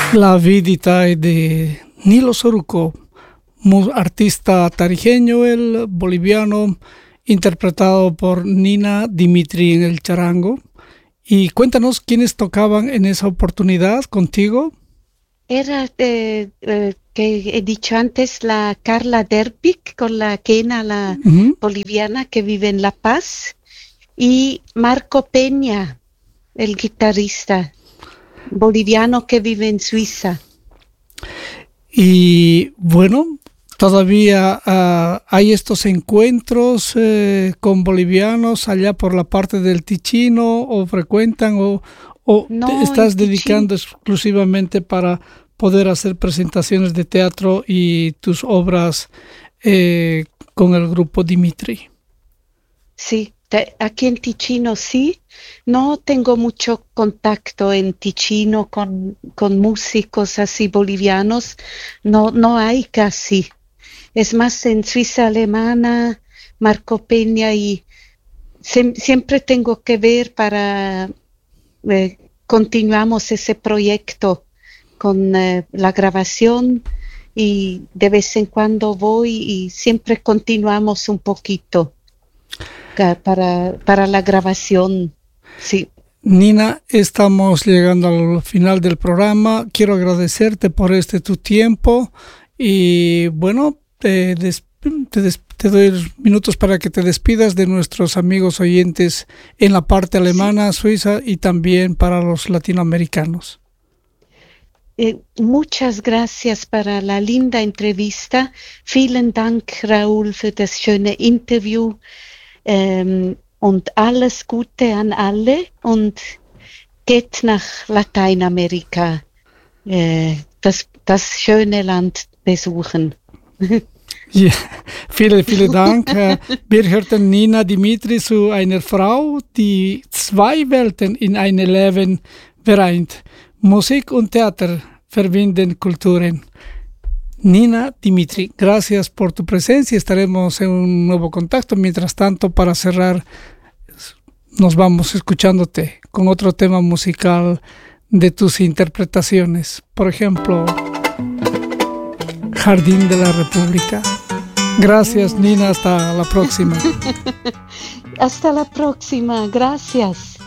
La vidita de Nilo Soruco, artista tarijeño, el boliviano, interpretado por Nina Dimitri en el charango. Y cuéntanos quiénes tocaban en esa oportunidad contigo. Era, que he dicho antes, la Carla Derbic, con la quena, la boliviana que vive en La Paz, y Marco Peña, el guitarrista boliviano que vive en Suiza. Y bueno, todavía hay estos encuentros con bolivianos allá por la parte del Ticino, o frecuentan o No, te estás en dedicando Ticino. exclusivamente para poder hacer presentaciones de teatro y tus obras con el grupo Dimitri. Sí, aquí en Ticino sí. No tengo mucho contacto en Ticino con músicos así bolivianos. No hay casi. Es más en Suiza alemana, Marco Peña, y siempre tengo que ver para continuamos ese proyecto con la grabación, y de vez en cuando voy y siempre continuamos un poquito para la grabación. Sí. Nina, estamos llegando al final del programa. Quiero agradecerte por tu tiempo y bueno, te doy minutos para que te despidas de nuestros amigos oyentes en la parte alemana, Suiza, y también para los latinoamericanos. Muchas gracias para la linda entrevista. Vielen Dank, Raúl, für das schöne Interview. Und alles Gute an alle und geht nach Lateinamerika, das schöne Land besuchen. Ja, vielen Dank. Wir hörten Nina Dimitri zu einer Frau, die zwei Welten in einem Leben vereint. Musik und Theater verbinden Kulturen. Nina Dimitri, gracias por tu presencia. Estaremos en un nuevo contacto. Mientras tanto, para cerrar, nos vamos escuchándote con otro tema musical de tus interpretaciones. Por ejemplo, Jardín de la República. Gracias, Nina. Hasta la próxima. Hasta la próxima. Gracias.